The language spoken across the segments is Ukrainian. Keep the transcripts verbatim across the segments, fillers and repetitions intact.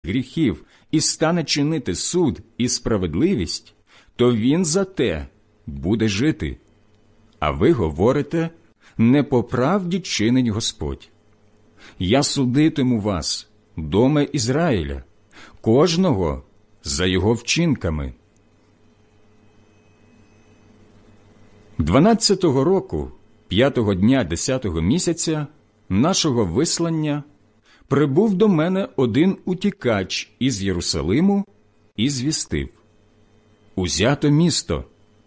гріхів і стане чинити суд і справедливість, то він за те буде жити. А ви говорите, не по правді чинить Господь. Я судитиму вас, доме Ізраїля, кожного за його вчинками. Дванадцятого року, п'ятого дня десятого місяця нашого вислання, прибув до мене один утікач із Єрусалиму і звістив: узято місто.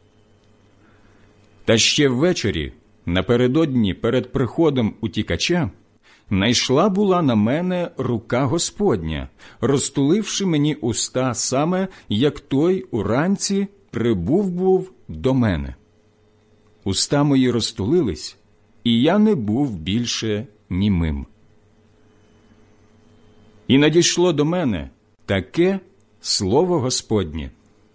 Та ще ввечері, напередодні перед приходом утікача, найшла була на мене рука Господня, розтуливши мені уста саме, як той уранці прибув був до мене. Уста мої розтулились, і я не був більше німим. І надійшло до мене таке слово Господнє: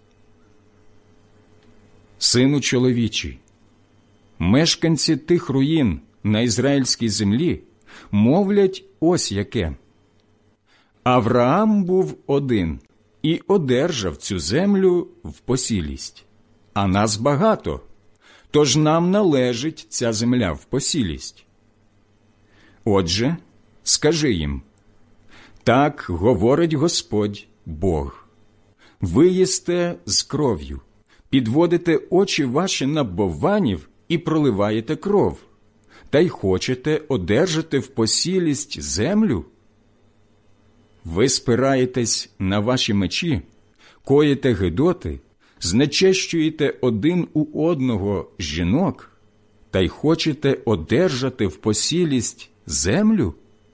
сину чоловічий, мешканці тих руїн на ізраїльській землі мовлять ось яке: Авраам був один і одержав цю землю в посілість, а нас багато, тож нам належить ця земля в посілість. Отже, скажи їм: так говорить Господь Бог. Ви їсте з кров'ю, підводите очі ваші на бовванів і проливаєте кров, та й хочете одержати в посілість землю? Ви спираєтесь на ваші мечі, коїте гидоти, знечещуєте один у одного жінок, та й хочете одержати в посілість землю?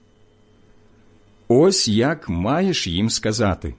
Ось як маєш їм сказати: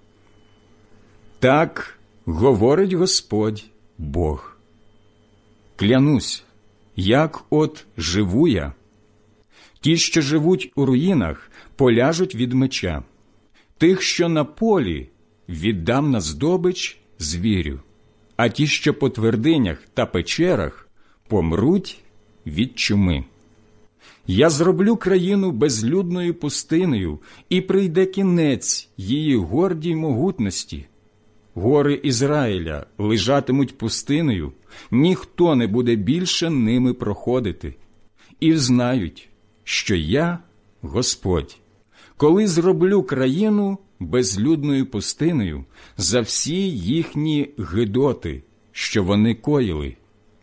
так говорить Господь Бог. Клянусь, як от живу я. Ті, що живуть у руїнах, поляжуть від меча. Тих, що на полі, віддам на здобич звірю, а ті, що по твердинях та печерах, помруть від чуми. Я зроблю країну безлюдною пустиною, і прийде кінець її гордій могутності. Гори Ізраїля лежатимуть пустиною, ніхто не буде більше ними проходити. І знають, що я, Господь, коли зроблю країну безлюдною пустиною за всі їхні гидоти, що вони коїли.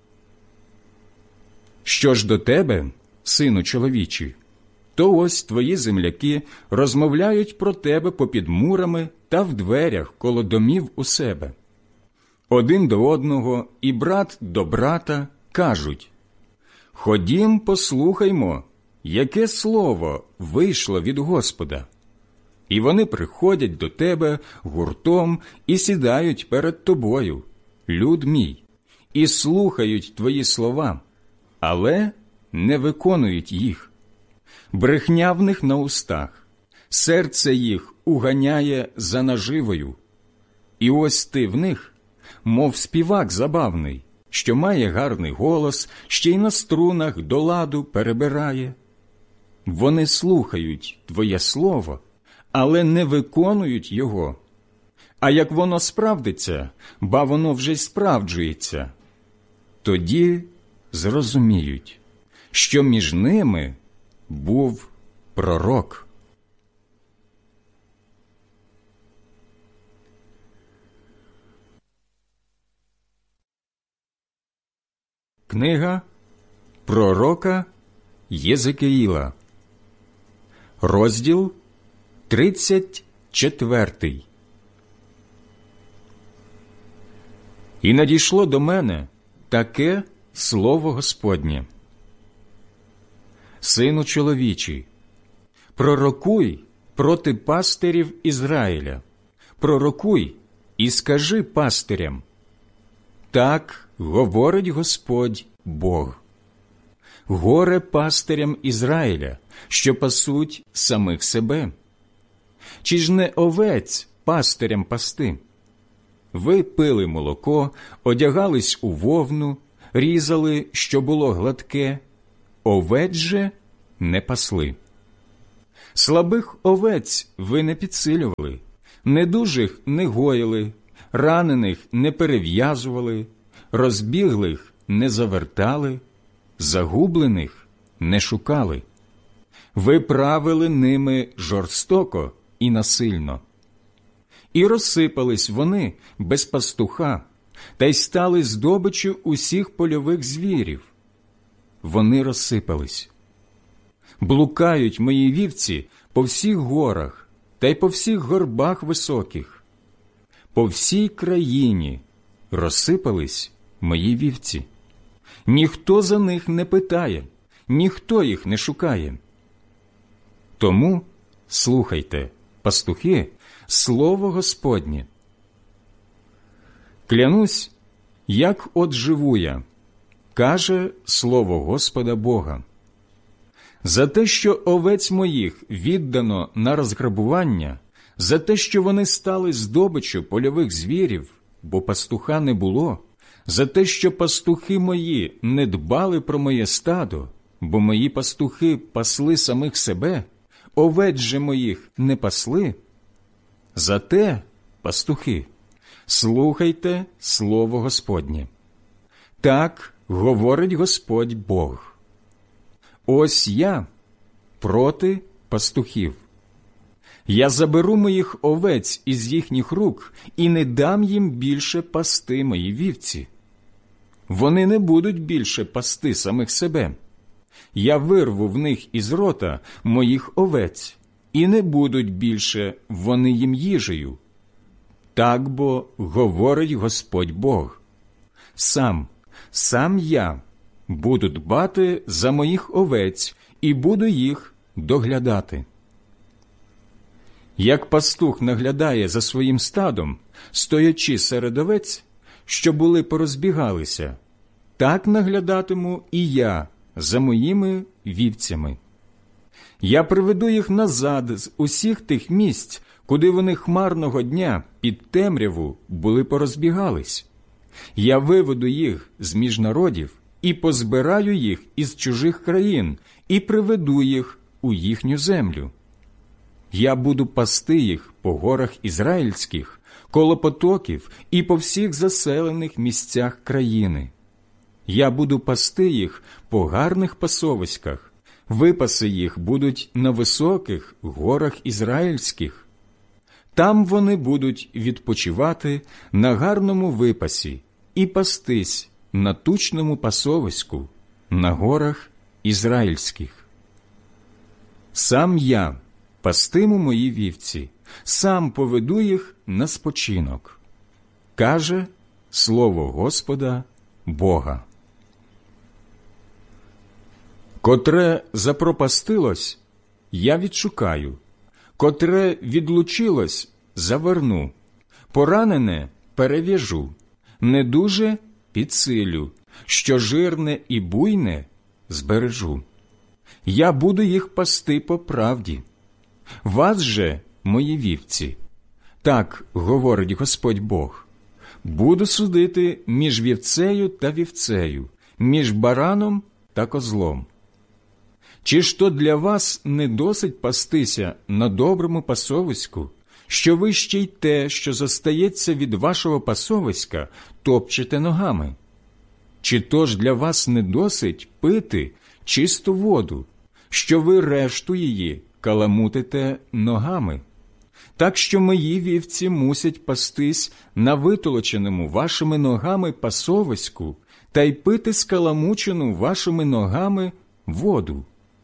Що ж до тебе, сину чоловічий, то ось твої земляки розмовляють про тебе попід мурами та в дверях коло домів у себе. Один до одного і брат до брата кажуть: ходім, послухаймо, яке слово вийшло від Господа. І вони приходять до тебе гуртом і сідають перед тобою, люд мій, і слухають твої слова, але не виконують їх. Брехня в них на устах, серце їх уганяє за наживою. І ось ти в них, мов співак забавний, що має гарний голос, ще й на струнах до ладу перебирає. Вони слухають твоє слово, але не виконують його. А як воно справдиться, ба воно вже й справджується, тоді зрозуміють, що між ними був пророк. Книга пророка Єзекіїла, розділ тридцять четвертий. І надійшло до мене таке слово Господнє: сину чоловічий, пророкуй проти пастирів Ізраїля, пророкуй і скажи пастирям: так говорить Господь Бог. Горе пастирям Ізраїля, що пасуть самих себе. Чи ж не овець пастирям пасти? Ви пили молоко, одягались у вовну, різали, що було гладке, овець же не пасли. Слабих овець ви не підсилювали, недужих не гоїли, ранених не перев'язували, розбіглих не завертали, загублених не шукали. Ви правили ними жорстоко і насильно. І розсипались вони без пастуха, та й стали здобиччю усіх польових звірів. Вони розсипались. Блукають мої вівці по всіх горах та й по всіх горбах високих. По всій країні розсипались мої вівці. Ніхто за них не питає, ніхто їх не шукає. Тому слухайте, пастухи, слово Господнє. Клянусь, як от живу я, каже слово Господа Бога. За те, що овець моїх віддано на розграбування, за те, що вони стали здобиччю польових звірів, бо пастуха не було, за те, що пастухи мої не дбали про моє стадо, бо мої пастухи пасли самих себе, овець же моїх не пасли, за те, пастухи, слухайте слово Господнє. Так говорить Господь Бог. Ось я проти пастухів. Я заберу моїх овець із їхніх рук і не дам їм більше пасти мої вівці. Вони не будуть більше пасти самих себе. Я вирву в них із рота моїх овець, і не будуть більше вони їм їжею. Так бо говорить Господь Бог. Сам, сам я буду дбати за моїх овець і буду їх доглядати. Як пастух наглядає за своїм стадом, стоячи серед овець, що були порозбігалися, так наглядатиму і я за моїми вівцями. Я приведу їх назад з усіх тих місць, куди вони хмарного дня під темряву були порозбігались. Я виведу їх з між народів і позбираю їх із чужих країн і приведу їх у їхню землю. Я буду пасти їх по горах ізраїльських, коло потоків і по всіх заселених місцях країни. Я буду пасти їх по гарних пасовиськах, випаси їх будуть на високих горах ізраїльських. Там вони будуть відпочивати на гарному випасі і пастись на тучному пасовиську на горах ізраїльських. Сам я пастиму мої вівці, сам поведу їх на спочинок, каже слово Господа Бога. Котре запропастилось, я відшукаю, котре відлучилось, заверну, поранене перев'яжу, недуже підсилю, що жирне і буйне збережу. Я буду їх пасти по правді. Вас же, мої вівці, так говорить Господь Бог, буду судити між вівцею та вівцею, між бараном та козлом. Чи ж то для вас не досить пастися на доброму пасовиську, що ви ще й те, що зостається від вашого пасовиська, топчете ногами? Чи то ж для вас не досить пити чисту воду, що ви решту її каламутите ногами? Так що мої вівці мусять пастись на витолоченому вашими ногами пасовиську та й пити скаламучену вашими ногами воду.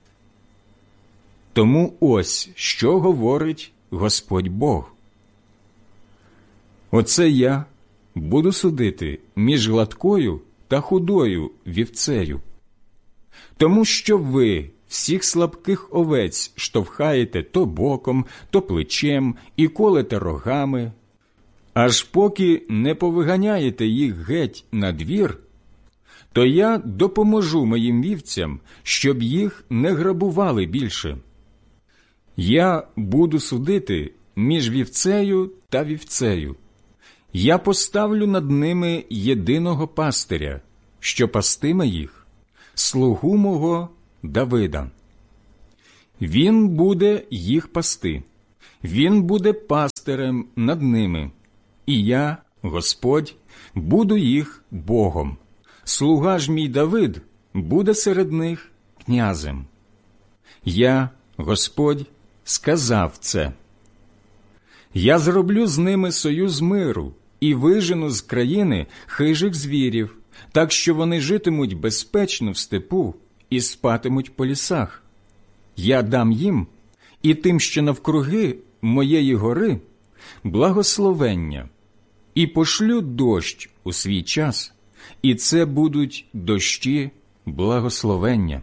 Тому ось, що говорить Господь Бог. Оце я буду судити між гладкою та худою вівцею. Тому що ви всіх слабких овець штовхаєте то боком, то плечем і колете рогами, аж поки не повиганяєте їх геть на двір, то я допоможу моїм вівцям, щоб їх не грабували більше. Я буду судити між вівцею та вівцею. Я поставлю над ними єдиного пастиря, що пастиме їх, слугу мого Давида. Він буде їх пасти, він буде пастирем над ними, і я, Господь, буду їх Богом. Слуга ж мій Давид буде серед них князем. Я, Господь, сказав це. Я зроблю з ними союз миру і вижену з країни хижих звірів, так що вони житимуть безпечно в степу і спатимуть по лісах. Я дам їм і тим, що навкруги моєї гори, благословення, і пошлю дощ у свій час, і це будуть дощі благословення.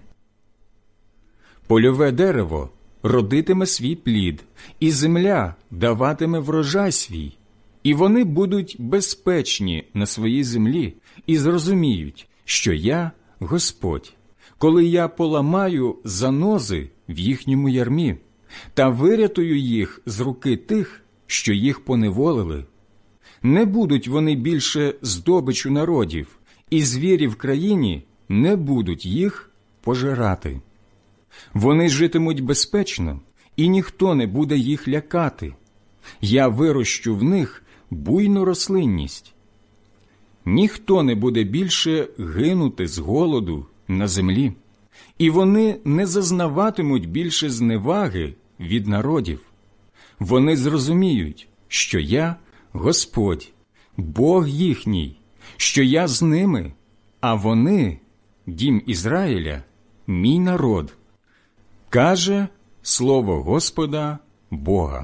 Польове дерево родитиме свій плід, і земля даватиме врожай свій, і вони будуть безпечні на своїй землі і зрозуміють, що я Господь, коли я поламаю занози в їхньому ярмі та вирятую їх з руки тих, що їх поневолили. Не будуть вони більше здобичу народів, і звірі в країні не будуть їх пожирати. Вони житимуть безпечно, і ніхто не буде їх лякати. Я вирощу в них буйну рослинність. Ніхто не буде більше гинути з голоду на землі, і вони не зазнаватимуть більше зневаги від народів. Вони зрозуміють, що я Господь, Бог їхній, що я з ними, а вони, дім Ізраїля, мій народ. Каже слово Господа Бога.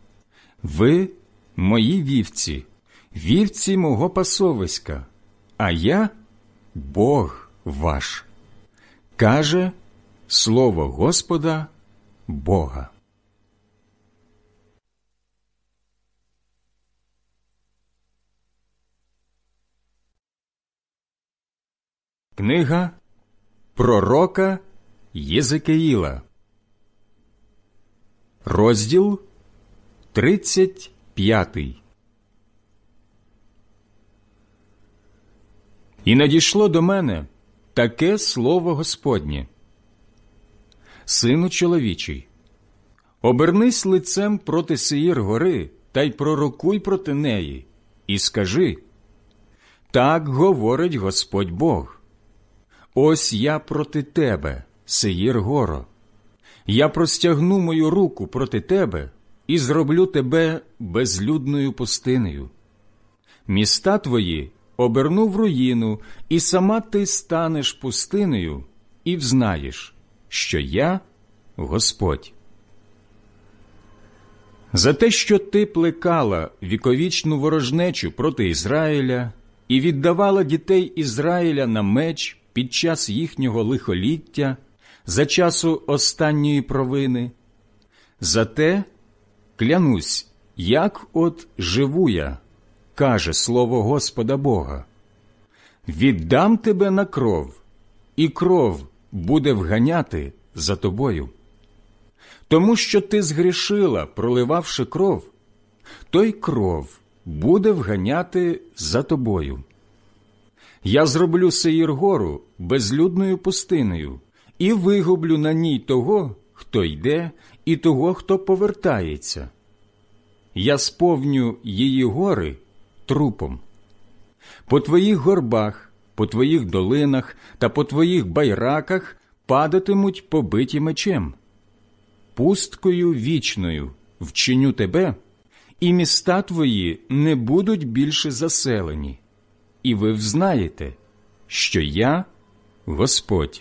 Ви – мої вівці, вівці мого пасовиська, а я – Бог ваш. Каже слово Господа Бога. Книга пророка Єзекіїла, розділ тридцять п'ятий. І надійшло до мене таке слово Господнє. Сину чоловічий, обернись лицем проти Сеїр гори та й пророкуй проти неї, і скажи: так говорить Господь Бог. Ось я проти тебе, Сеїр горо. Я простягну мою руку проти тебе і зроблю тебе безлюдною пустинею. Міста твої оберну в руїну, і сама ти станеш пустинею, і взнаєш, що я Господь. За те, що ти плекала віковічну ворожнечу проти Ізраїля і віддавала дітей Ізраїля на меч під час їхнього лихоліття, за часу останньої провини, за те, клянусь, як от живу я, каже слово Господа Бога, віддам тебе на кров, і кров буде вганяти за тобою. Тому що ти згрішила, проливавши кров, то й кров буде вганяти за тобою. Я зроблю Сеїр-гору безлюдною пустинею і вигублю на ній того, хто йде, і того, хто повертається. Я сповню її гори трупом. По твоїх горбах, по твоїх долинах та по твоїх байраках падатимуть побиті мечем. Пусткою вічною вчиню тебе, і міста твої не будуть більше заселені. І ви взнаєте, що я Господь.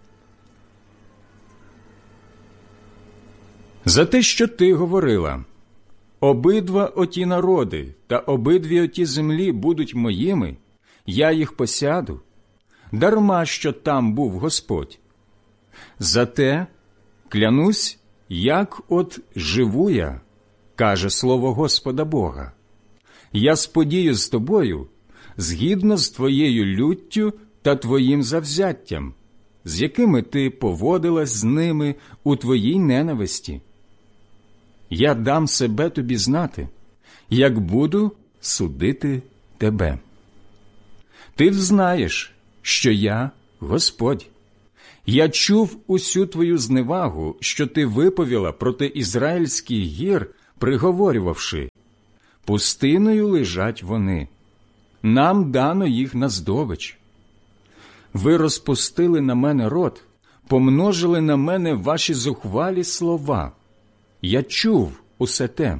За те, що ти говорила, обидва оті народи та обидві оті землі будуть моїми, я їх посяду, дарма, що там був Господь. Зате, клянусь, як от живу я, каже слово Господа Бога, я сподію з тобою, згідно з твоєю люттю та твоїм завзяттям, з якими ти поводилась з ними у твоїй ненависті. Я дам себе тобі знати, як буду судити тебе. Ти взнаєш, що я Господь. Я чув усю твою зневагу, що ти виповіла проти ізраїльських гір, приговорювавши: пустиною лежать вони, нам дано їх на здобич. Ви розпустили на мене рот, помножили на мене ваші зухвалі слова. Я чув усе те.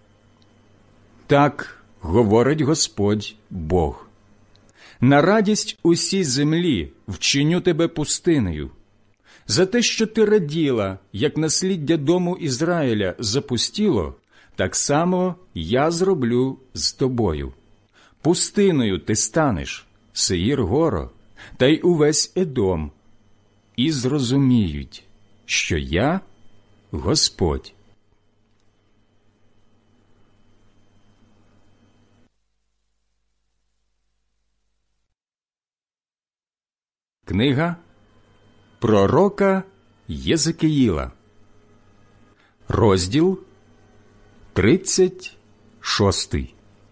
Так говорить Господь Бог. На радість усій землі вчиню тебе пустинею. За те, що ти раділа, як насліддя дому Ізраїля запустіло, так само я зроблю з тобою. Пустиною ти станеш, Сеїр-горо, та й увесь Едом, і зрозуміють, що я – Господь. Книга пророка Єзекиїла, розділ тридцять шостий.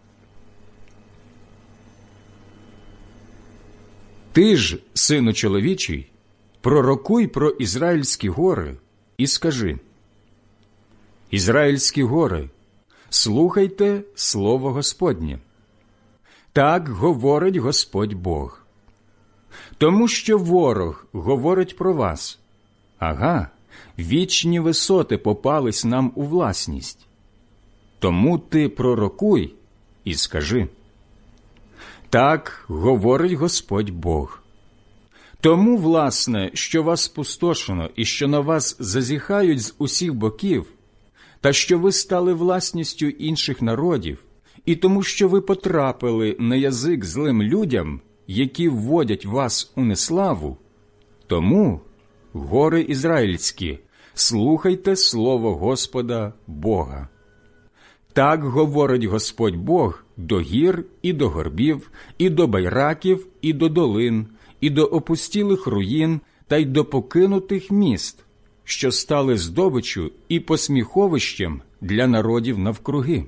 Ти ж, сину чоловічий, пророкуй про Ізраїльські гори і скажи: Ізраїльські гори, слухайте слово Господнє. Так говорить Господь Бог. Тому що ворог говорить про вас: ага, вічні висоти попались нам у власність. Тому ти пророкуй і скажи: так говорить Господь Бог. Тому, власне, що вас спустошено і що на вас зазіхають з усіх боків, та що ви стали власністю інших народів, і тому, що ви потрапили на язик злим людям, які вводять вас у неславу, тому, гори ізраїльські, слухайте слово Господа Бога. Так говорить Господь Бог до гір і до горбів, і до байраків, і до долин, і до опустілих руїн, та й до покинутих міст, що стали здобиччю і посміховищем для народів навкруги.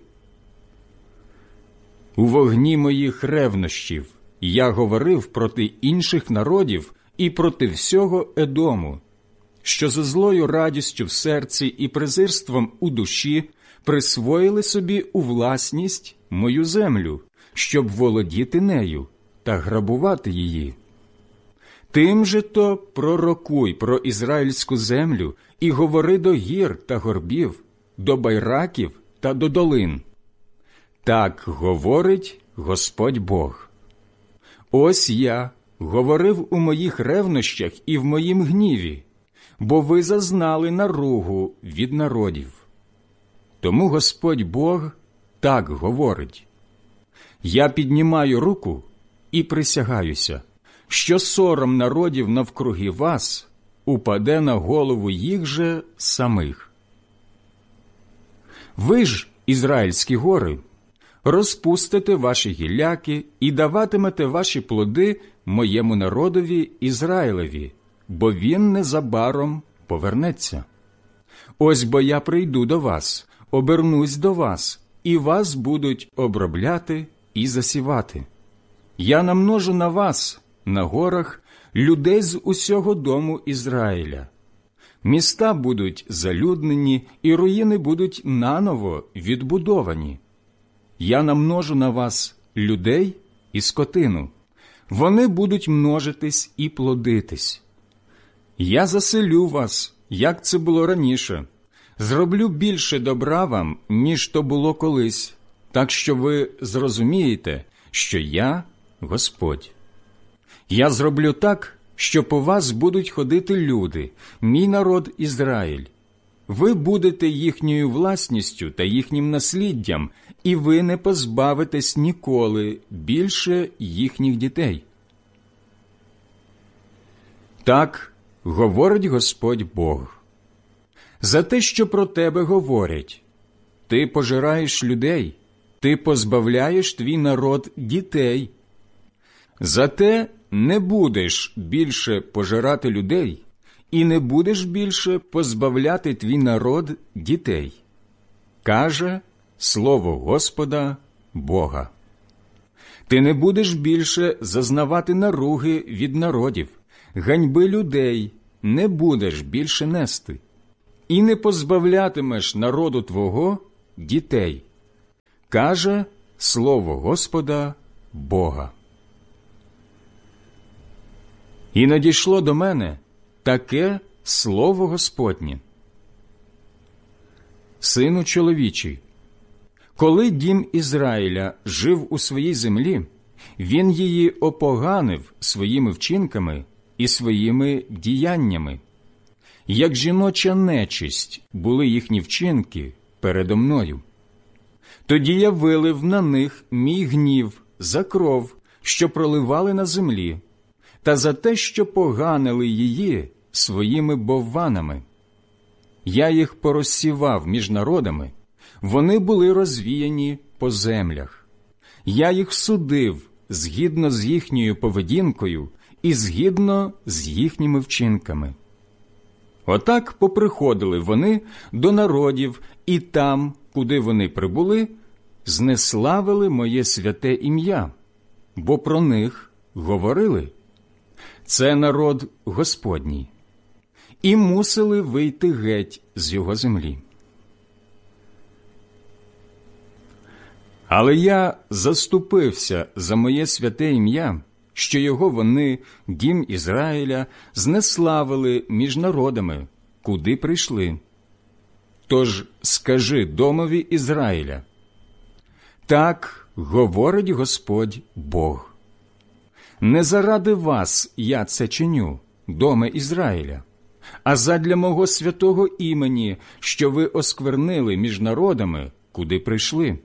У вогні моїх ревнощів я говорив проти інших народів і проти всього Едому, що зо злою радістю в серці і презирством у душі присвоїли собі у власність мою землю, щоб володіти нею та грабувати її. Тим же то пророкуй про ізраїльську землю і говори до гір та горбів, до байраків та до долин. Так говорить Господь Бог. Ось я говорив у моїх ревнощах і в моїм гніві, бо ви зазнали наругу від народів. Тому Господь Бог так говорить: я піднімаю руку і присягаюся, що сором народів навкруги вас упаде на голову їх же самих. Ви ж, Ізраїльські гори, розпустите ваші гілляки і даватимете ваші плоди моєму народові Ізраїлеві, бо він незабаром повернеться. Ось бо я прийду до вас, обернусь до вас, і вас будуть обробляти і засівати. Я намножу на вас, на горах, людей з усього дому Ізраїля. Міста будуть залюднені, і руїни будуть наново відбудовані. Я намножу на вас людей і скотину. Вони будуть множитись і плодитись. Я заселю вас, як це було раніше. Зроблю більше добра вам, ніж то було колись, так що ви зрозумієте, що я – Господь. Я зроблю так, що по вас будуть ходити люди, мій народ Ізраїль. Ви будете їхньою власністю та їхнім насліддям, і ви не позбавитесь ніколи більше їхніх дітей. Так говорить Господь Бог. За те, що про тебе говорять: ти пожираєш людей, ти позбавляєш твій народ дітей. Зате не будеш більше пожирати людей, і не будеш більше позбавляти твій народ дітей, каже слово Господа Бога. Ти не будеш більше зазнавати наруги від народів, ганьби людей, не будеш більше нести, і не позбавлятимеш народу твого дітей, каже слово Господа Бога. І надійшло до мене таке слово Господнє. Сину чоловічий, коли дім Ізраїля жив у своїй землі, він її опоганив своїми вчинками і своїми діяннями. Як жіноча нечисть були їхні вчинки передо мною. Тоді я вилив на них мій гнів за кров, що проливали на землі, та за те, що поганили її своїми бовванами. Я їх порозсівав між народами, вони були розвіяні по землях. Я їх судив згідно з їхньою поведінкою і згідно з їхніми вчинками. Отак поприходили вони до народів, і там, куди вони прибули, знеславили моє святе ім'я, бо про них говорили: це народ Господній, і мусили вийти геть з його землі. Але я заступився за моє святе ім'я, що його вони, дім Ізраїля, знеславили між народами, куди прийшли. Тож скажи домові Ізраїля: так говорить Господь Бог. Не заради вас я це чиню, доме Ізраїля, а задля мого святого імені, що ви осквернили між народами, куди прийшли.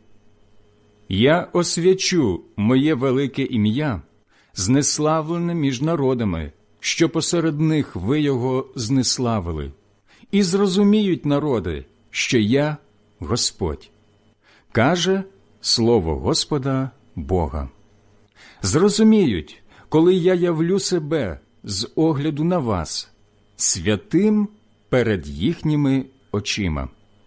Я освячу моє велике ім'я, знеславлене між народами, що посеред них ви його знеславили, і зрозуміють народи, що я Господь, каже слово Господа Бога. Зрозуміють, коли я явлю себе з огляду на вас, святим перед їхніми очима.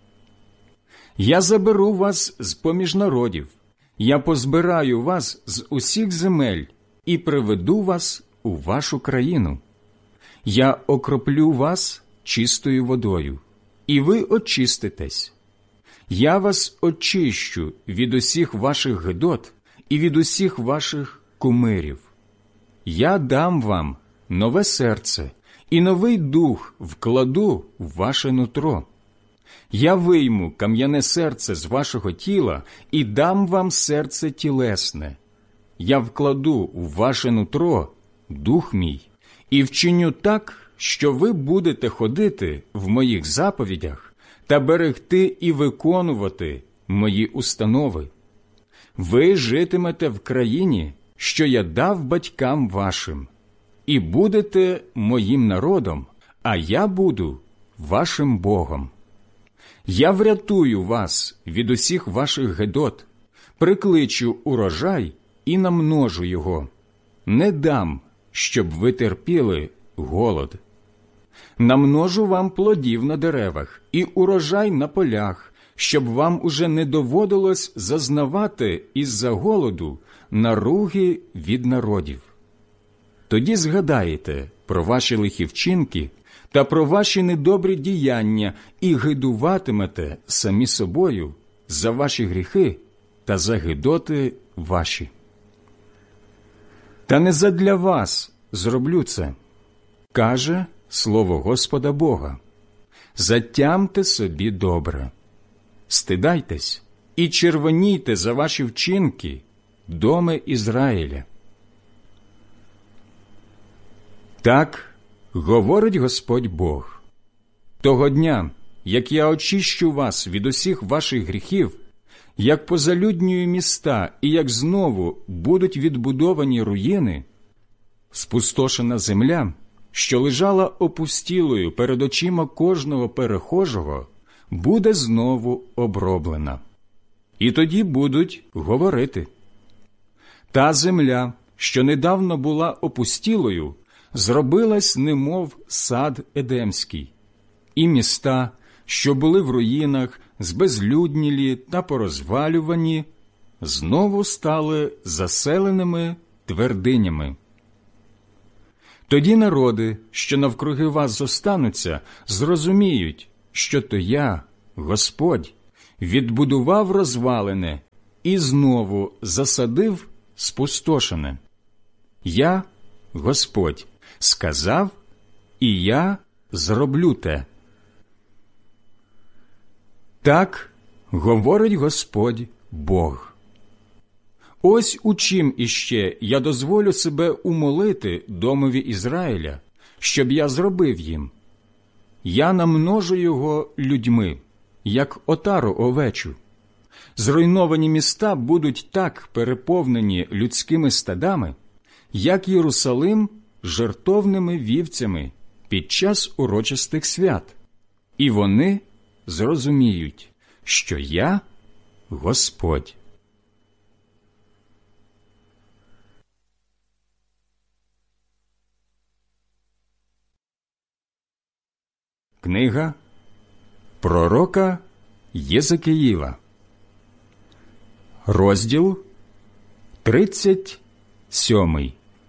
Я заберу вас з-поміж народів, я позбираю вас з усіх земель і приведу вас у вашу країну. Я окроплю вас чистою водою, і ви очиститесь. Я вас очищу від усіх ваших гидот і від усіх ваших кумирів. Я дам вам нове серце, і новий дух вкладу в ваше нутро. Я вийму кам'яне серце з вашого тіла і дам вам серце тілесне. Я вкладу у ваше нутро дух мій і вчиню так, що ви будете ходити в моїх заповідях та берегти і виконувати мої установи. Ви житимете в країні, що я дав батькам вашим, і будете моїм народом, а я буду вашим Богом. Я врятую вас від усіх ваших гидот, прикличу урожай і намножу його. Не дам, щоб ви терпіли голод. Намножу вам плодів на деревах і урожай на полях, щоб вам уже не доводилось зазнавати із-за голоду наруги від народів. Тоді згадаєте про ваші лихі вчинки та про ваші недобрі діяння і гидуватимете самі собою за ваші гріхи та за гидоти ваші. Та не задля вас зроблю це, каже слово Господа Бога. Затямте собі добре. Стидайтесь і червонійте за ваші вчинки, доме Ізраїля. Так говорить Господь Бог: того дня, як я очищу вас від усіх ваших гріхів, як позалюднюю міста і як знову будуть відбудовані руїни, спустошена земля, що лежала опустілою перед очима кожного перехожого, буде знову оброблена. І тоді будуть говорити: та земля, що недавно була опустілою, зробилась немов сад Едемський, і міста, що були в руїнах, збезлюднілі та порозвалювані, знову стали заселеними твердинями. Тоді народи, що навкруги вас зостануться, зрозуміють, що то я, Господь, відбудував розвалене і знову засадив спустошене. Я, Господь, сказав, і я зроблю те. Так говорить Господь Бог. Ось у чим іще я дозволю себе умолити домові Ізраїля, щоб я зробив їм. Я намножу його людьми, як отару овечу. Зруйновані міста будуть так переповнені людськими стадами, як Єрусалим жертовними вівцями під час урочистих свят. І вони зрозуміють, що я Господь. Книга пророка Єзекіїла, розділ тридцять сьомий.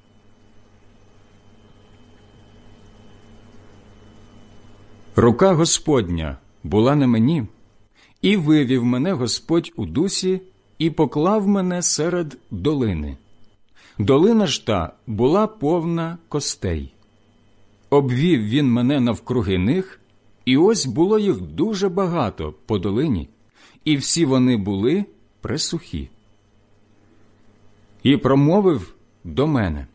Рука Господня була на мені, і вивів мене Господь у дусі, і поклав мене серед долини. Долина ж та була повна костей. Обвів він мене навкруги них, і ось було їх дуже багато по долині, і всі вони були пресухі. І промовив до мене: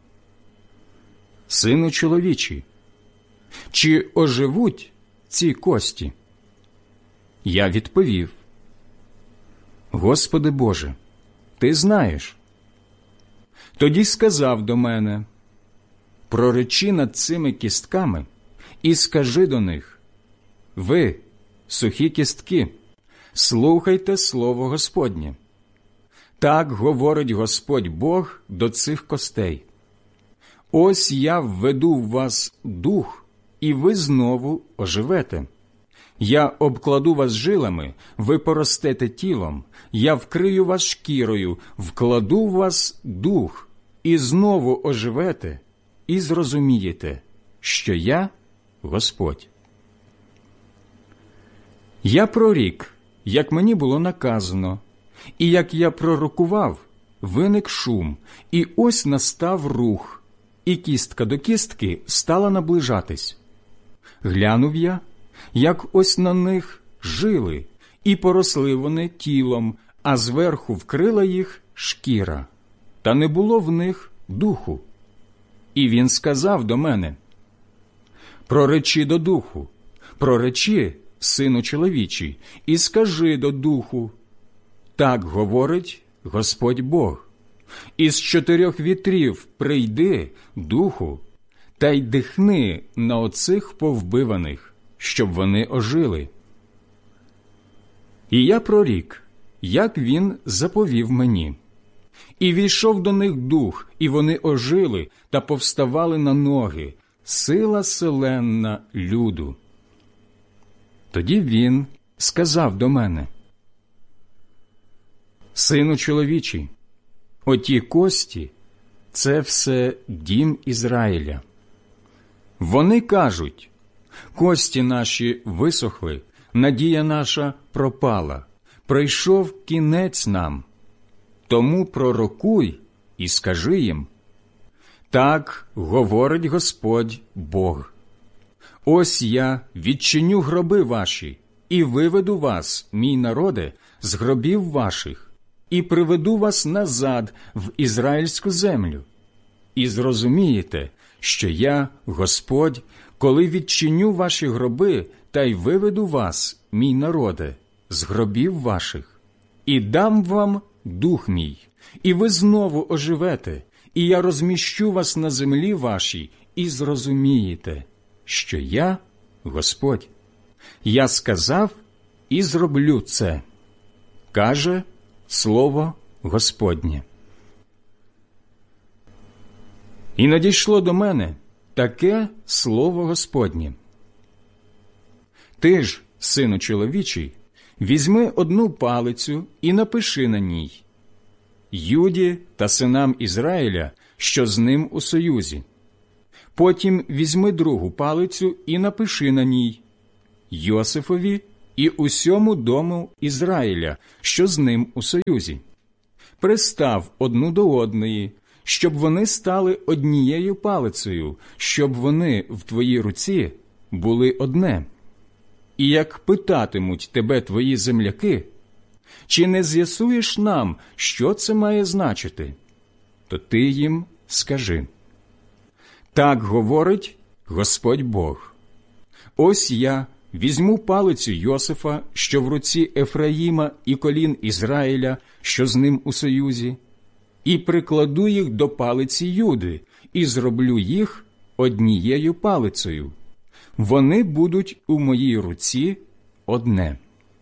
«Сину чоловічий, чи оживуть ці кості?» Я відповів: «Господи Боже, ти знаєш». Тоді сказав до мене: «Проречи над цими кістками і скажи до них: ви, сухі кістки, слухайте слово Господнє. Так говорить Господь Бог до цих костей. Ось я введу в вас дух, і ви знову оживете. Я обкладу вас жилами, ви поростете тілом, я вкрию вас шкірою, вкладу в вас дух, і знову оживете, і зрозумієте, що я Господь». Я прорік, як мені було наказано, і як я пророкував, виник шум, і ось настав рух, і кістка до кістки стала наближатись. Глянув я, як ось на них жили, і поросли вони тілом, а зверху вкрила їх шкіра, та не було в них духу. І він сказав до мене: «Проречи до духу, проречи, сину чоловічий, і скажи до духу: так говорить Господь Бог. Із чотирьох вітрів прийди, духу, та й дихни на оцих повбиваних, щоб вони ожили». І я прорік, як він заповів мені. І війшов до них дух, і вони ожили та повставали на ноги, сила селенна люду. Тоді він сказав до мене: «Сину чоловічий, оті кості – це все дім Ізраїля. Вони кажуть: кості наші висохли, надія наша пропала, прийшов кінець нам. Тому пророкуй і скажи їм: так говорить Господь Бог. Ось я відчиню гроби ваші і виведу вас, мій народе, з гробів ваших, і приведу вас назад в ізраїльську землю. І зрозумієте, що я, Господь, коли відчиню ваші гроби та й виведу вас, мій народе, з гробів ваших, і дам вам дух мій, і ви знову оживете, і я розміщу вас на землі вашій, і зрозумієте, що я Господь. Я сказав і зроблю це, каже слово Господнє». І надійшло до мене таке слово Господнє: «Ти ж, сину чоловічий, візьми одну палицю і напиши на ній: Юді та синам Ізраїля, що з ним у союзі. Потім візьми другу палицю і напиши на ній: Йосифові і усьому дому Ізраїля, що з ним у союзі. Пристав одну до одної, щоб вони стали однією палицею, щоб вони в твоїй руці були одне. І як питатимуть тебе твої земляки: чи не з'ясуєш нам, що це має значити? То ти їм скажи: так говорить Господь Бог. Ось я візьму палицю Йосифа, що в руці Ефраїма, і колін Ізраїля, що з ним у союзі, і прикладу їх до палиці Юди, і зроблю їх однією палицею. Вони будуть у моїй руці одне.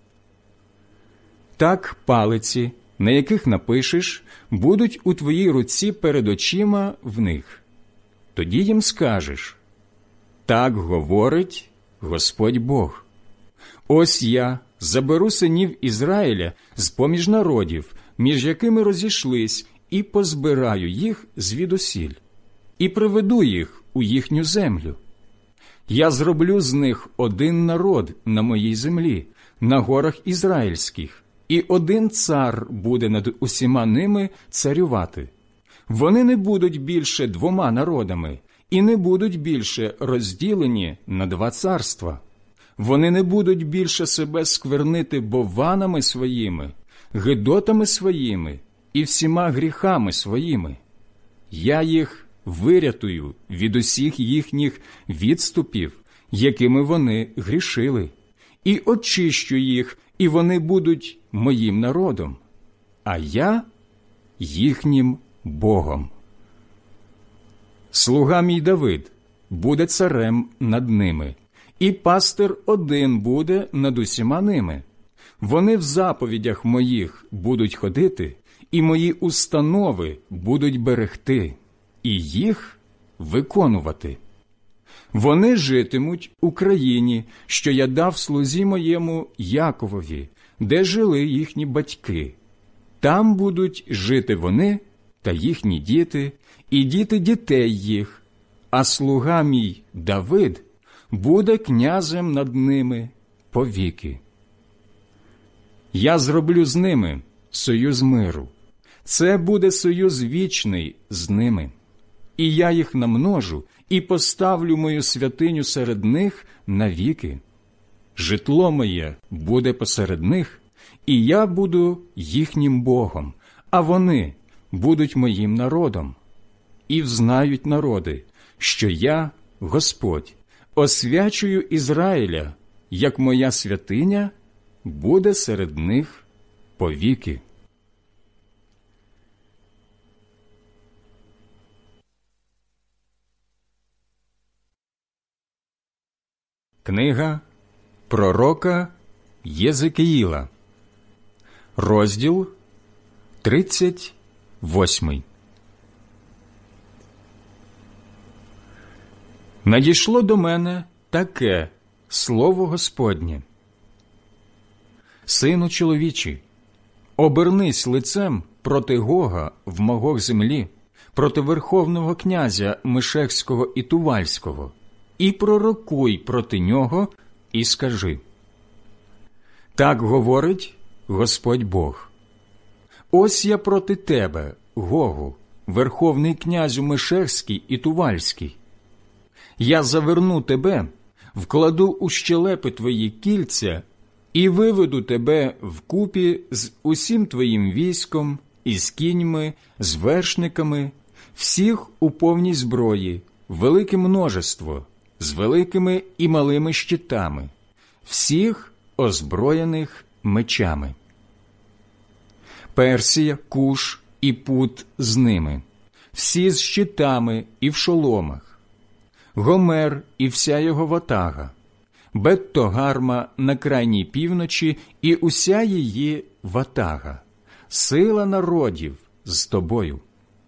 Так палиці, на яких напишеш, будуть у твоїй руці перед очима в них. Тоді їм скажеш: так говорить Господь Бог. Ось я заберу синів Ізраїля з-поміж народів, між якими розійшлись, і позбираю їх звідусіль, і приведу їх у їхню землю. Я зроблю з них один народ на моїй землі, на горах ізраїльських, і один цар буде над усіма ними царювати. Вони не будуть більше двома народами, і не будуть більше розділені на два царства. Вони не будуть більше себе сквернити бованами своїми, гидотами своїми і всіма гріхами своїми. Я їх вирятую від усіх їхніх відступів, якими вони грішили, і очищу їх, і вони будуть моїм народом, а я їхнім Богом. Слуга мій Давид буде царем над ними, і пастир один буде над усіма ними. Вони в заповідях моїх будуть ходити, і мої установи будуть берегти, і їх виконувати. Вони житимуть у країні, що я дав слузі моєму Яковові, де жили їхні батьки. Там будуть жити вони та їхні діти, і діти дітей їх, а слуга мій Давид буде князем над ними повіки. Я зроблю з ними союз миру. Це буде союз вічний з ними. І я їх намножу і поставлю мою святиню серед них навіки. Житло моє буде посеред них, і я буду їхнім Богом, а вони будуть моїм народом. І взнають народи, що я, Господь, освячую Ізраїля, як моя святиня буде серед них повіки. Книга пророка Єзекіїла, розділ тридцять восьмий. Надійшло до мене таке слово Господнє: Сину чоловічий, обернись лицем проти Гога в Магог землі, проти верховного князя Мешехського і Тувальського, і пророкуй проти нього, і скажи: так говорить Господь Бог. Ось я проти тебе, Гогу, верховний князю Мешехський і Тувальський. Я заверну тебе, вкладу у щелепи твої кільця і виведу тебе вкупі з усім твоїм військом, із кіньми, з вершниками, всіх у повній зброї, велике множество, з великими і малими щитами, всіх озброєних мечами. Персія, Куш і Пут з ними, всі з щитами і в шоломах, Гомер і вся його ватага, Бет-Тогарма на крайній півночі і уся її ватага, сила народів з тобою.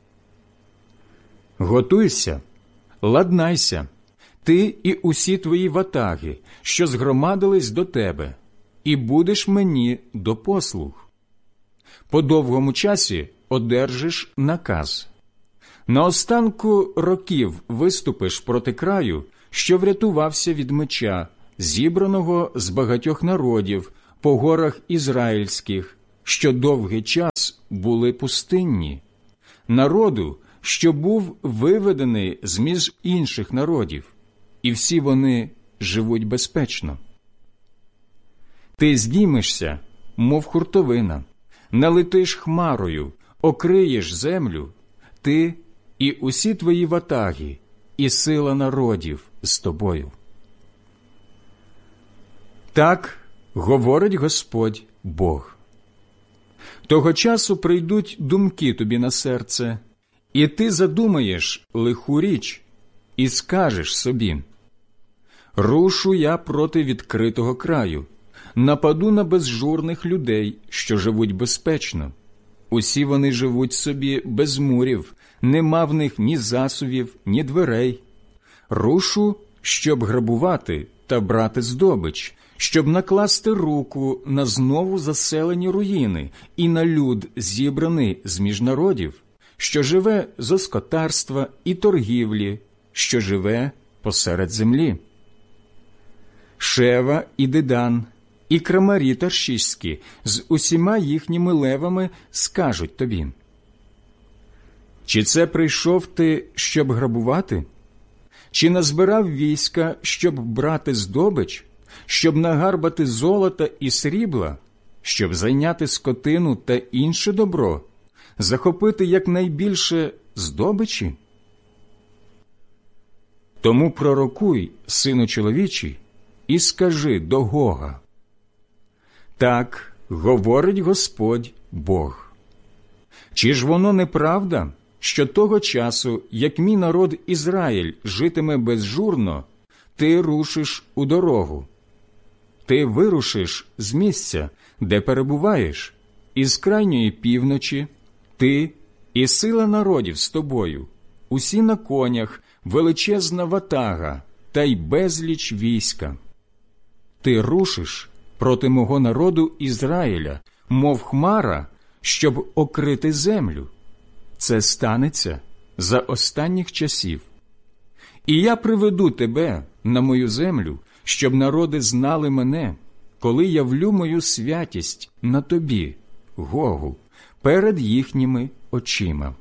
Готуйся, ладнайся, ти і усі твої ватаги, що згромадились до тебе, і будеш мені до послуг. По довгому часі одержиш наказ. На останку років виступиш проти краю, що врятувався від меча, зібраного з багатьох народів по горах ізраїльських, що довгий час були пустинні, народу, що був виведений з-між інших народів, і всі вони живуть безпечно. Ти здіймешся, мов хуртовина, налетиш хмарою, окриєш землю, ти і усі твої ватаги, і сила народів з тобою. Так говорить Господь Бог. Того часу прийдуть думки тобі на серце, і ти задумаєш лиху річ, і скажеш собі: рушу я проти відкритого краю, нападу на безжурних людей, що живуть безпечно. Усі вони живуть собі без мурів, нема в них ні засувів, ні дверей. Рушу, щоб грабувати та брати здобич, щоб накласти руку на знову заселені руїни і на люд, зібраний з-між народів, що живе з оскотарства і торгівлі, що живе посеред землі. Шева і Дедан, і крамарі таршиські з усіма їхніми левами скажуть тобі: чи це прийшов ти, щоб грабувати? Чи назбирав війська, щоб брати здобич, щоб нагарбати золота і срібла, щоб зайняти скотину та інше добро, захопити якнайбільше здобичі? Тому пророкуй, сину чоловічий, і скажи до Гога: так говорить Господь Бог. Чи ж воно неправда, що того часу, як мій народ Ізраїль житиме безжурно, ти рушиш у дорогу? Ти вирушиш з місця, де перебуваєш, із крайньої півночі, ти і сила народів з тобою, усі на конях, величезна ватага та й безліч війська. Ти рушиш проти мого народу Ізраїля, мов хмара, щоб окрити землю. Це станеться за останніх часів. І я приведу тебе на мою землю, щоб народи знали мене, коли явлю мою святість на тобі, Гогу, перед їхніми очима.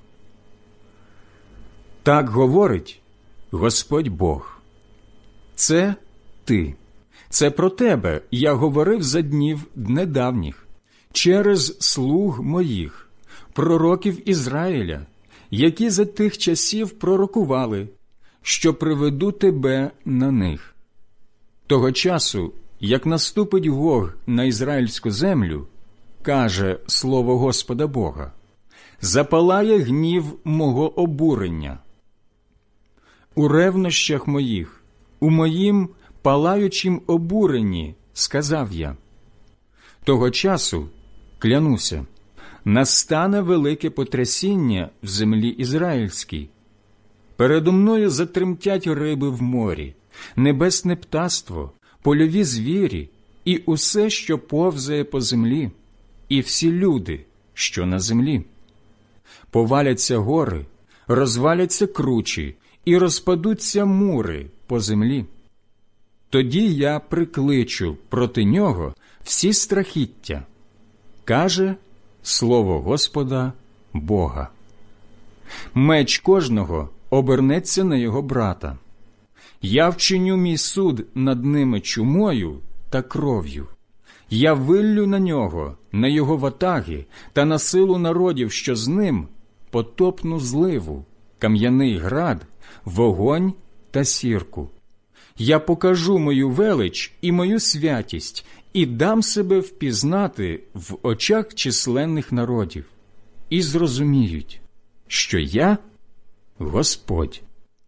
Так говорить Господь Бог. Це ти. Це про тебе я говорив за днів недавніх, через слуг моїх, пророків Ізраїля, які за тих часів пророкували, що приведу тебе на них. Того часу, як наступить Гог на ізраїльську землю, каже слово Господа Бога, запалає гнів мого обурення. У ревнощах моїх, у моїм палаючім обуренні, сказав я. Того часу, клянуся, настане велике потрясіння в землі ізраїльській. Передо мною затремтять риби в морі, небесне птаство, польові звірі і усе, що повзає по землі, і всі люди, що на землі. Поваляться гори, розваляться кручі і розпадуться мури по землі. Тоді я прикличу проти нього всі страхіття, каже слово Господа Бога. Меч кожного обернеться на його брата. Я вчиню мій суд над ними чумою та кров'ю. Я виллю на нього, на його ватаги та на силу народів, що з ним, потопну зливу, кам'яний град, вогонь та сірку. Я покажу мою велич і мою святість, і дам себе впізнати в очах численних народів, і зрозуміють, що я – Господь.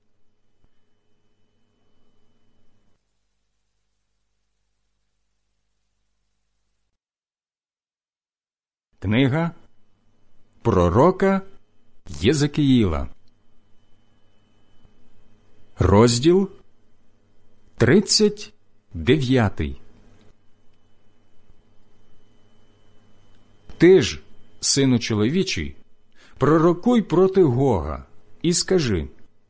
Книга пророка Єзекіїла, розділ тридцять дев'ятий. Ти ж, сину чоловічий, пророкуй проти Гога, і скажи: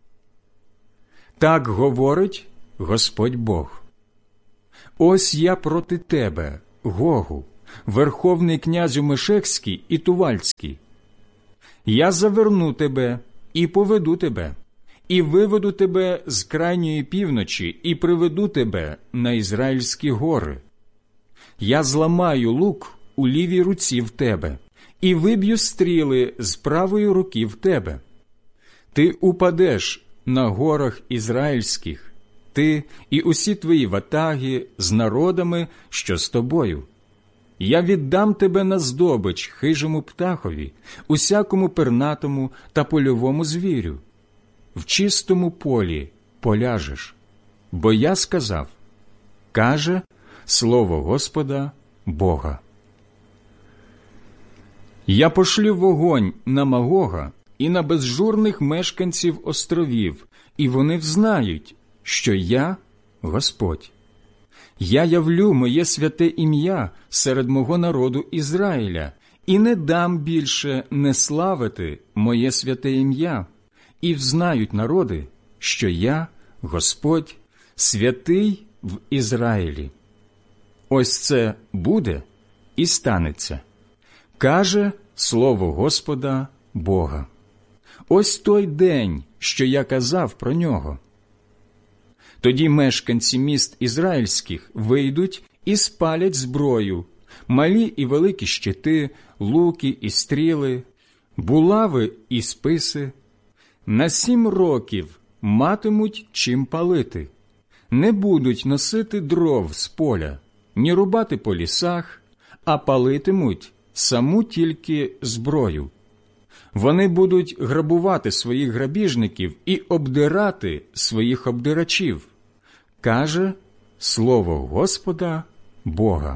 так говорить Господь Бог. Ось я проти тебе, Гогу, верховний князю Мешекський і Тувальський. Я заверну тебе і поведу тебе, і виведу тебе з крайньої півночі, і приведу тебе на Ізраїльські гори. Я зламаю лук у лівій руці в тебе, і виб'ю стріли з правої руки в тебе. Ти упадеш на горах ізраїльських, ти і усі твої ватаги з народами, що з тобою. Я віддам тебе на здобич хижому птахові, усякому пернатому та польовому звірю. В чистому полі поляжеш, бо я сказав, каже слово Господа Бога. Я пошлю вогонь на Магога і на безжурних мешканців островів, і вони взнають, що я Господь. Я явлю моє святе ім'я серед мого народу Ізраїля, і не дам більше не славити моє святе ім'я, і взнають народи, що я Господь, святий в Ізраїлі. Ось це буде і станеться, каже слово Господа Бога. Ось той день, що я казав про нього. Тоді мешканці міст ізраїльських вийдуть і спалять зброю, малі і великі щити, луки і стріли, булави і списи. На сім років матимуть чим палити, не будуть носити дров з поля, ні рубати по лісах, а палитимуть саму тільки зброю. Вони будуть грабувати своїх грабіжників і обдирати своїх обдирачів, каже слово Господа Бога.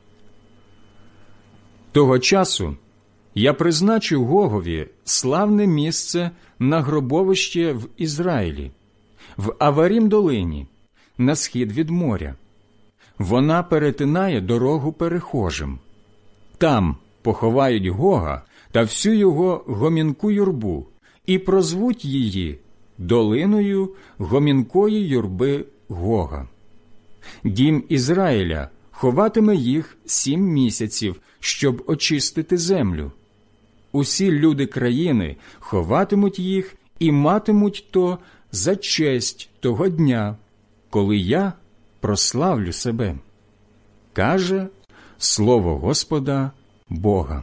Того часу я призначу Гогові славне місце на гробовище в Ізраїлі, в Аварім-долині, на схід від моря. Вона перетинає дорогу перехожим. Там поховають Гога та всю його гомінку юрбу і прозвуть її долиною гомінкої юрби Гога. Дім Ізраїля ховатиме їх сім місяців, щоб очистити землю. Усі люди країни ховатимуть їх і матимуть то за честь того дня, коли я прославлю себе, каже слово Господа Бога.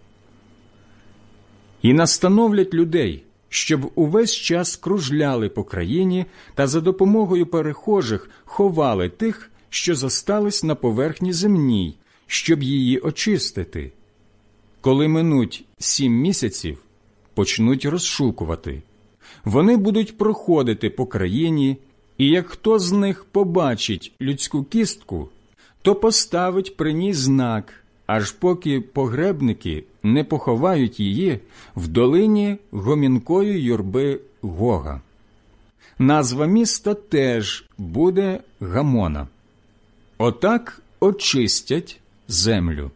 І настановлять людей, щоб увесь час кружляли по країні та за допомогою перехожих ховали тих, що зостались на поверхні земній, щоб її очистити. Коли минуть сім місяців, почнуть розшукувати. Вони будуть проходити по країні, і як хто з них побачить людську кістку, то поставить при ній знак, аж поки погребники не поховають її в долині гомінкої юрби Гога. Назва міста теж буде Гамона. Отак очистять землю.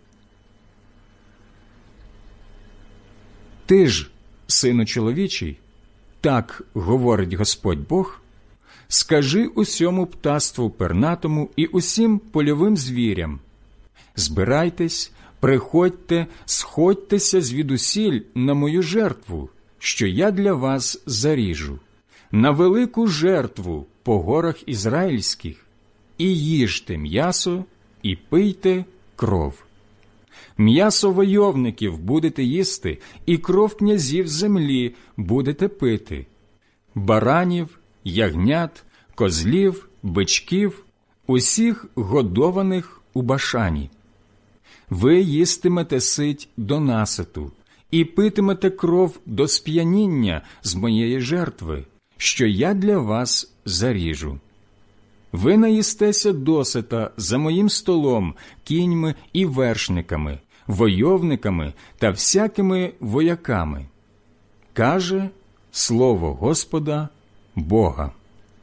Ти ж, сину чоловічий, так говорить Господь Бог, скажи усьому птаству пернатому і усім польовим звірям: збирайтесь, приходьте, сходьтеся звідусіль на мою жертву, що я для вас заріжу, на велику жертву по горах ізраїльських, і їжте м'ясо, і пийте кров. М'ясо войовників будете їсти, і кров князів землі будете пити, баранів, ягнят, козлів, бичків, усіх годованих у Башані. Ви їстимете сить до наситу, і питимете кров до сп'яніння з моєї жертви, що я для вас заріжу. Ви наїстеся досита за моїм столом кіньми і вершниками, войовниками та всякими вояками, каже слово Господа Бога.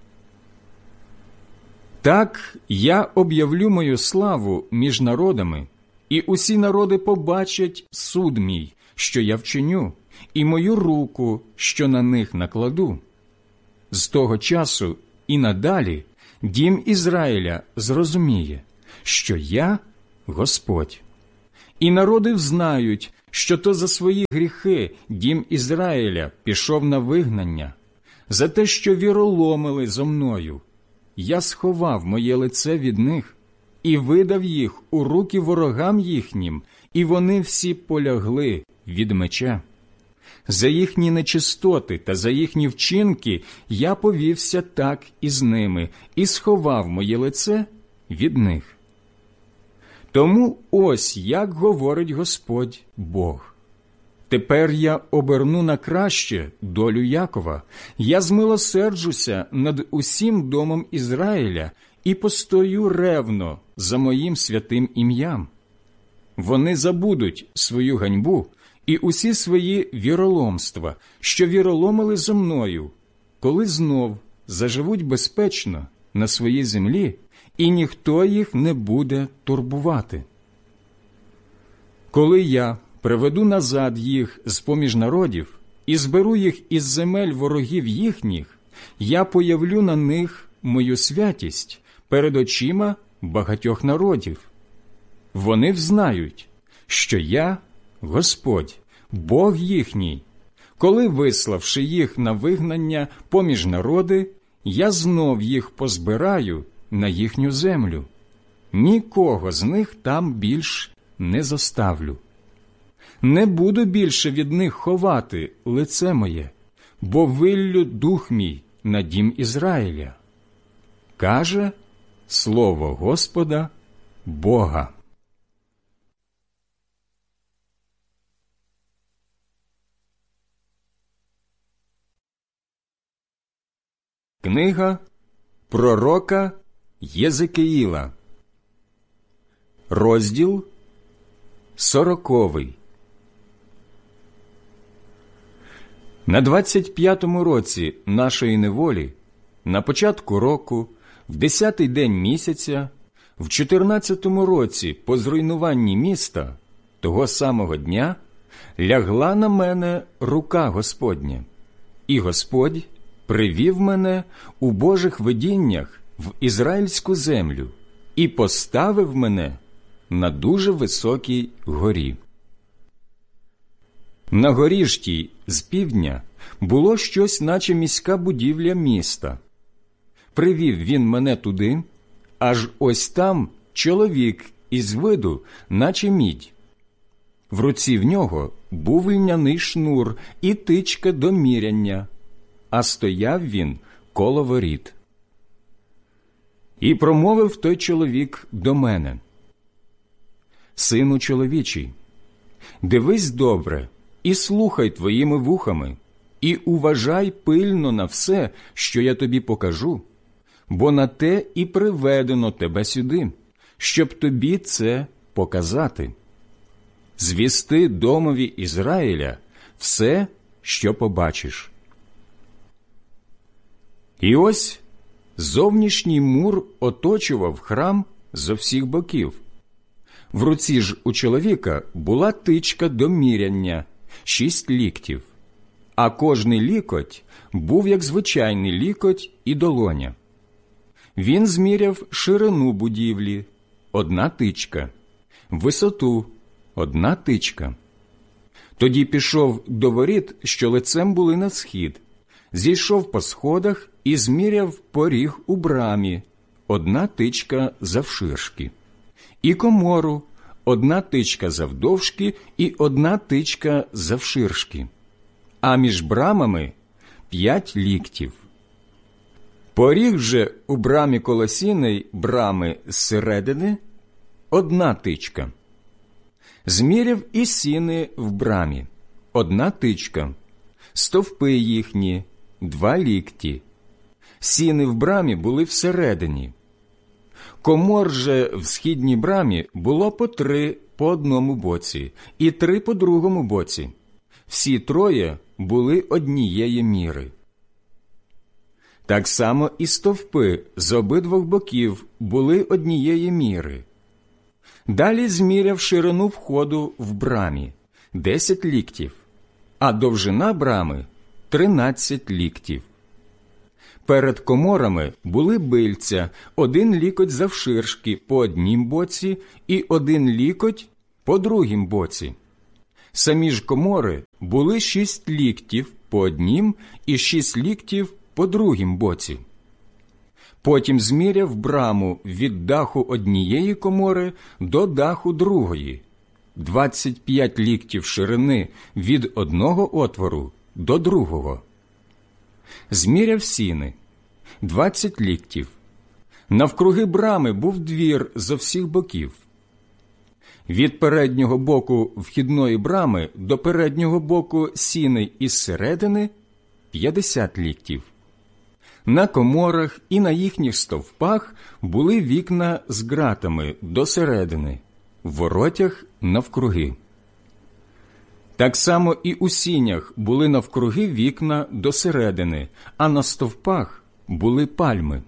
Так я об'явлю мою славу між народами, і усі народи побачать суд мій, що я вчиню, і мою руку, що на них накладу. З того часу і надалі дім Ізраїля зрозуміє, що я Господь. І народи взнають, що то за свої гріхи дім Ізраїля пішов на вигнання, за те, що віроломили зо мною. Я сховав моє лице від них і видав їх у руки ворогам їхнім, і вони всі полягли від меча. За їхні нечистоти та за їхні вчинки я повівся так із ними і сховав моє лице від них. Тому ось як говорить Господь Бог. Тепер я оберну на краще долю Якова, я змилосерджуся над усім домом Ізраїля і постою ревно за моїм святим ім'ям. Вони забудуть свою ганьбу і усі свої віроломства, що віроломили зо мною, коли знов заживуть безпечно на своїй землі, і ніхто їх не буде турбувати. Коли я приведу назад їх з-поміж народів і зберу їх із земель ворогів їхніх, я появлю на них мою святість перед очима багатьох народів. Вони взнають, що я Господь, Бог їхній, коли, виславши їх на вигнання поміж народи, я знов їх позбираю на їхню землю. Нікого з них там більш не зоставлю. Не буду більше від них ховати лице моє, бо виллю дух мій на дім Ізраїля. Каже слово Господа Бога. Книга пророка Єзекіїла, розділ сороковий. На двадцять п'ятому році нашої неволі, на початку року, в десятий день місяця, в чотирнадцятому році по зруйнуванні міста, того самого дня, лягла на мене рука Господня, і Господь привів мене у Божих видіннях в ізраїльську землю і поставив мене на дуже високій горі. На горі ж тій з півдня було щось, наче міська будівля міста. Привів він мене туди, аж ось там чоловік із виду, наче мідь. В руці в нього був льняний шнур і тичка до міряння, а стояв він коло воріт. І промовив той чоловік до мене: «Сину чоловічий, дивись добре і слухай твоїми вухами, і уважай пильно на все, що я тобі покажу, бо на те і приведено тебе сюди, щоб тобі це показати. Звісти домові Ізраїля все, що побачиш». І ось зовнішній мур оточував храм зо всіх боків. В руці ж у чоловіка була тичка до міряння, шість ліктів, а кожний лікоть був як звичайний лікоть і долоня. Він зміряв ширину будівлі – одна тичка, висоту – одна тичка. Тоді пішов до воріт, що лицем були на схід, зійшов по сходах і зміряв поріг у брамі – одна тичка завширшки, і комору – одна тичка завдовжки і одна тичка завширшки, а між брамами – п'ять ліктів. Поріг же у брамі колосійної брами зсередини – одна тичка. Зміряв і сіни в брамі – одна тичка, стовпи їхні – два лікті. Сіни в брамі були всередині. Комор же в східній брамі було по три по одному боці і три по другому боці. Всі троє були однієї міри. Так само і стовпи з обидвох боків були однієї міри. Далі зміряв ширину входу в брамі, – десять ліктів, а довжина брами – тринадцять ліктів. Перед коморами були бильця, один лікоть завширшки по однім боці і один лікоть по другім боці. Самі ж комори були шість ліктів по однім і шість ліктів по другім боці. Потім зміряв браму від даху однієї комори до даху другої, двадцять п'ять ліктів ширини від одного отвору до другого. Зміряв сіни – двадцять ліктів. Навкруги брами був двір зо всіх боків. Від переднього боку вхідної брами до переднього боку сіней із середини – п'ятдесят ліктів. На коморах і на їхніх стовпах були вікна з ґратами до середини, в воротях навкруги. Так само і у сінях були навкруги вікна до середини, а на стовпах були пальми.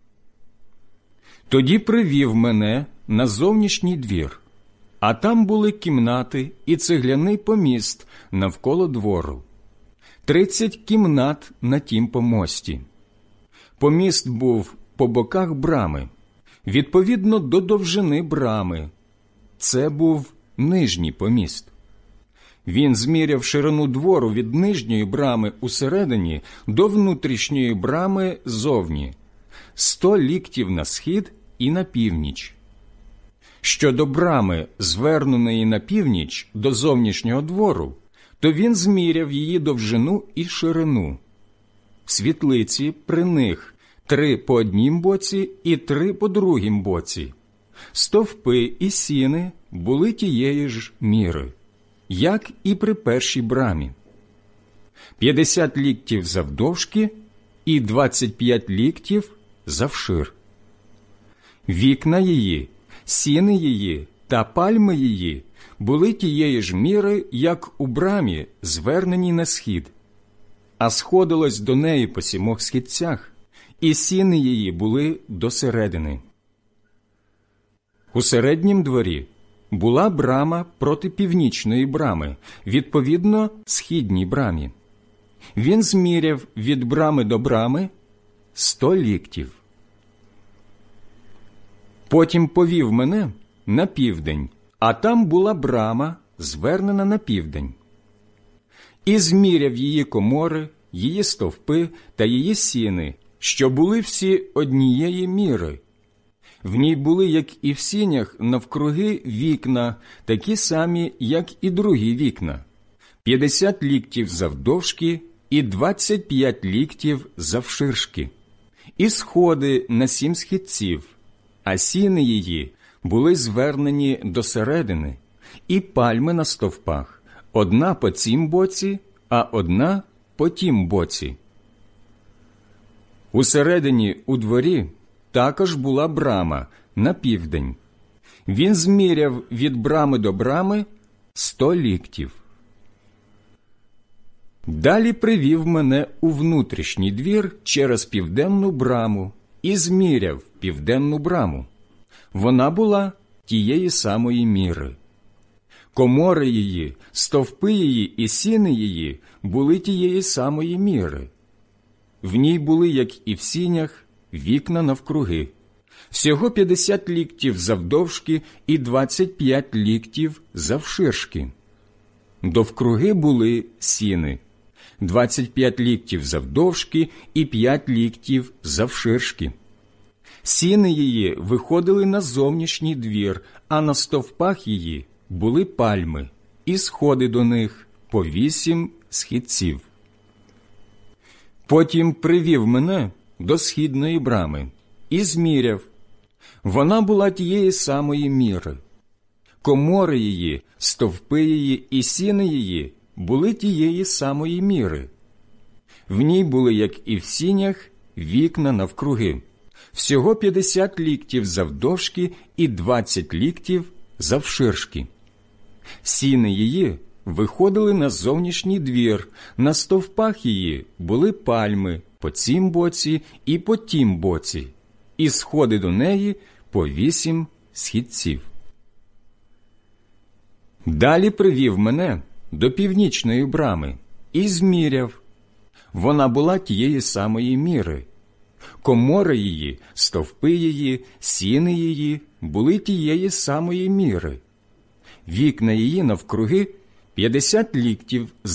Тоді привів мене на зовнішній двір, а там були кімнати і цегляний поміст навколо двору. Тридцять кімнат на тім помості. Поміст був по боках брами, відповідно до довжини брами. Це був нижній поміст. Він зміряв ширину двору від нижньої брами усередині до внутрішньої брами зовні – сто ліктів на схід і на північ. Щодо брами, зверненої на північ до зовнішнього двору, то він зміряв її довжину і ширину. Світлиці при них три по однім боці і три по другім боці. Стовпи і сіни були тієї ж міри, як і при першій брамі. П'ятдесят ліктів завдовжки і двадцять п'ять ліктів завшир. Вікна її, сіни її та пальми її були тієї ж міри, як у брамі, зверненій на схід, а сходилось до неї по сімох східцях, і сіни її були до середини. У середнім дворі була брама проти північної брами, відповідно східній брамі. Він зміряв від брами до брами сто ліктів. Потім повів мене на південь, а там була брама, звернена на південь. І зміряв її комори, її стовпи та її сіни, що були всі однієї міри. В ній були, як і в сінях, навкруги вікна, такі самі, як і другі вікна, п'ятдесят ліктів завдовжки і двадцять п'ять ліктів завширшки, і сходи на сім східців, а сіни її були звернені до середини, і пальми на стовпах, одна по цім боці, а одна по тім боці. Усередині у дворі також була брама на південь. Він зміряв від брами до брами сто ліктів. Далі привів мене у внутрішній двір через південну браму і зміряв південну браму. Вона була тієї самої міри. Комори її, стовпи її і сіни її були тієї самої міри. В ній були, як і в сінях, вікна навкруги. Всього п'ятдесят ліктів завдовжки і двадцять п'ять ліктів завширшки. Довкруги були сіни. двадцять п'ять ліктів завдовжки і п'ять ліктів завширшки. Сіни її виходили на зовнішній двір, а на стовпах її були пальми, і сходи до них по вісім східців. Потім привів мене до східної брами і зміряв. Вона була тієї самої міри. Комори її, стовпи її і сіни її були тієї самої міри. В ній були, як і в сінях, вікна навкруги. Всього п'ятдесят ліктів завдовжки і двадцять ліктів завширшки. Сіни її виходили на зовнішній двір, на стовпах її були пальми по цім боці і по тім боці, і сходи до неї по вісім східців. Далі привів мене до північної брами і зміряв. Вона була тієї самої міри. Комори її, стовпи її, сіни її були тієї самої міри. Вікна її навкруги п'ятдесят ліктів